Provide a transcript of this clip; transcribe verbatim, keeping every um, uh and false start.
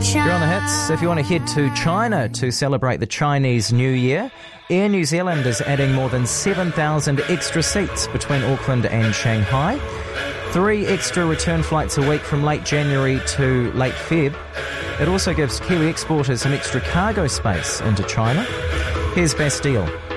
You're on the hits. If you want to head to China to celebrate the Chinese New Year, Air New Zealand is adding more than seven thousand extra seats between Auckland and Shanghai. Three extra return flights a week from late January to late Feb. It also gives Kiwi exporters some extra cargo space into China. Here's Bastille.